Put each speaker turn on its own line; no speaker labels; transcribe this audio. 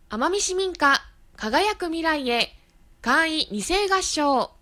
奄美市民歌輝く未来へ簡易二世合唱。